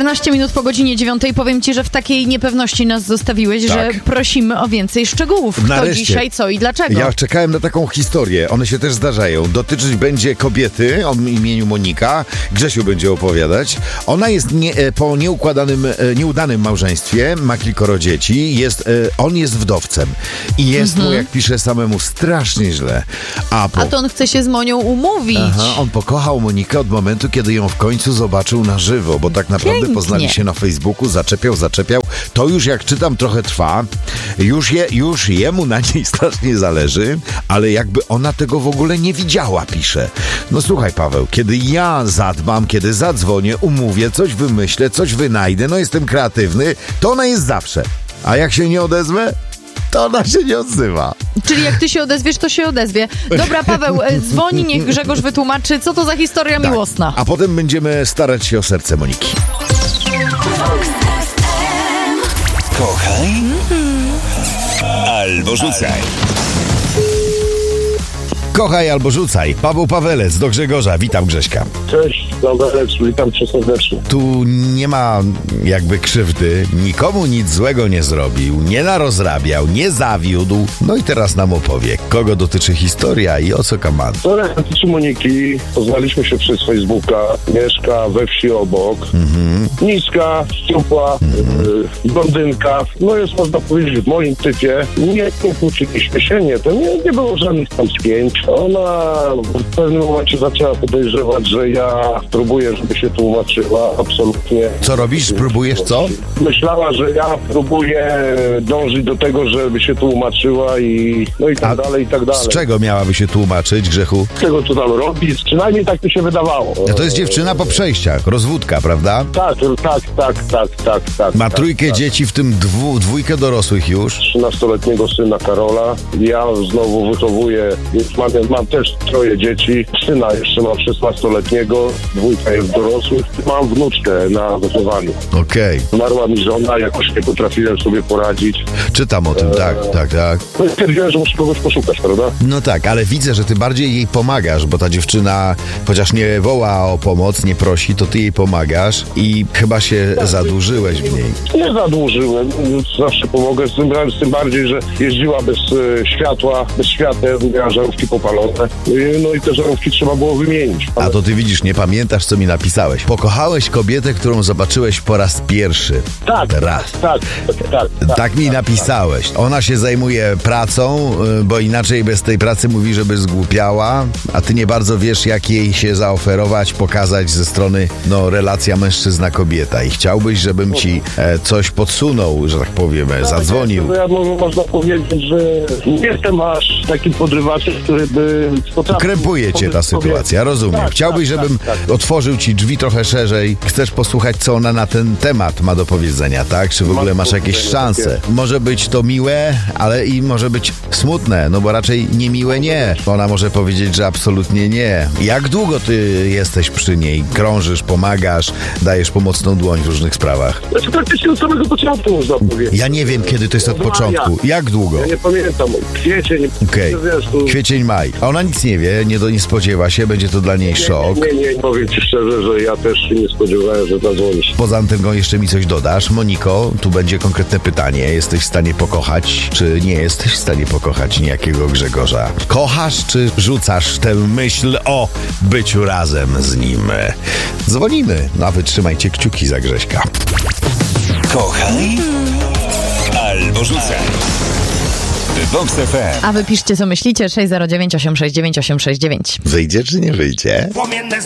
14 minut po godzinie 9. Powiem ci, że w takiej niepewności nas zostawiłeś, że prosimy o więcej szczegółów. Kto Nareszcie. dzisiaj, co i dlaczego. Ja czekałem na taką historię. One się też zdarzają. Dotyczyć będzie kobiety o imieniu Monika. Grzesiu będzie opowiadać. Ona jest po nieudanym małżeństwie, ma kilkoro dzieci. On jest wdowcem. I jest mu, jak pisze samemu, strasznie źle. A to on chce się z Monią umówić. On pokochał Monikę od momentu, kiedy ją w końcu zobaczył na żywo, bo tak naprawdę poznali się na Facebooku, zaczepiał. To już, jak czytam, trochę trwa. Już jemu na niej strasznie zależy, ale jakby ona tego w ogóle nie widziała, pisze. No słuchaj, Paweł, kiedy ja zadbam, kiedy zadzwonię, umówię, coś wymyślę, coś wynajdę, no jestem kreatywny, to ona jest zawsze. A jak się nie odezwę, to ona się nie odzywa. Czyli jak ty się odezwiesz, to się odezwie. Dobra, Paweł, dzwoni, niech Grzegorz wytłumaczy, co to za historia miłosna. A potem będziemy starać się o serce Moniki. Kochaj albo rzucaj. Kochaj albo rzucaj. Paweł Pawelec do Grzegorza. Witam Grześka. Cześć, Pawelec, witam cię serdecznie. Tu nie ma jakby krzywdy. Nikomu nic złego nie zrobił, nie narozrabiał, nie zawiódł. No i teraz nam opowie, kogo dotyczy historia i o co kaman. Historia dotyczy Moniki. Poznaliśmy się przez Facebooka. Mieszka we wsi obok. Niska, szczupła, blondynka. No jest, można powiedzieć, w moim typie. Nie kłóciliśmy się, nie było żadnych tam spięć. Ona w pewnym momencie zaczęła podejrzewać, że ja próbuję, żeby się tłumaczyła. Absolutnie. Co robisz? Próbujesz co? Myślała, że ja próbuję dążyć do tego, żeby się tłumaczyła i tak dalej, i tak dalej. Z czego miałaby się tłumaczyć, Grzechu? Z tego, co tam robi, przynajmniej tak mi się wydawało. To jest dziewczyna po przejściach, rozwódka, prawda? Tak. Ma trójkę dzieci, w tym dwójkę dorosłych już. 13-letniego syna Karola. Ja znowu wychowuję, mam też 3 dzieci. Syna jeszcze mam 16-letniego, 2 jest dorosłych. Mam wnuczkę na wychowaniu. Okej. Zmarła mi żona, jakoś nie potrafiłem sobie poradzić. Czytam o tym, tak. No i stwierdziłem, że muszę kogoś poszukać, prawda? No tak, ale widzę, że ty bardziej jej pomagasz, bo ta dziewczyna, chociaż nie woła o pomoc, nie prosi, to ty jej pomagasz i chyba się zadłużyłeś w niej. Nie zadłużyłem, zawsze pomogę, z tym bardziej, że jeździła bez światła, bez świateł, miała żarówki popalone. No i te żarówki trzeba było wymienić. A to ty widzisz, nie pamiętasz, co mi napisałeś. Pokochałeś kobietę, którą zobaczyłeś po raz pierwszy. Tak. Raz. Tak mi napisałeś. Ona się zajmuje pracą, bo inaczej bez tej pracy mówi, żeby zgłupiała, a ty nie bardzo wiesz, jak jej się zaoferować, pokazać ze strony, relacja mężczyzna-kobieta. I chciałbyś, żebym ci coś podsunął, że tak powiem, zadzwonił. Ja można powiedzieć, że nie jestem aż takim podrywaczem, który by potrafił... Krępuje cię ta sytuacja, rozumiem. Chciałbyś, żebym otworzył ci drzwi trochę szerzej. Chcesz posłuchać, co ona na ten temat ma do powiedzenia, tak? Czy w ogóle masz jakieś szanse? Może być to miłe, ale i może być smutne, bo raczej niemiłe nie. Ona może powiedzieć, że absolutnie nie. Jak długo ty jesteś przy niej? Krążysz, pomagasz, dajesz pomocną dłoń w różnych sprawach? Znaczy praktycznie od samego początku, można powiedzieć. Ja nie wiem, kiedy to jest od początku. Jak długo? Ja nie pamiętam. Kwiecień. Okej. Kwiecień, maj. A ona nic nie wie, nie spodziewa się, będzie to dla niej szok. Nie, powiem ci szczerze, że ja też się nie spodziewałem, że zadzwonisz. Poza tym jeszcze mi coś dodasz. Moniko, tu będzie konkretne pytanie. Jesteś w stanie pokochać, czy nie jesteś w stanie pokochać niejakiego Grzegorza? Kochasz, czy rzucasz tę myśl o byciu razem z nim? Dzwonimy. A wy trzymajcie kciuki za Grześka. Kochaj albo rzucaj. Vox FM. A wy piszcie, co myślicie. 609 869 869. Wyjdzie, czy nie wyjdzie?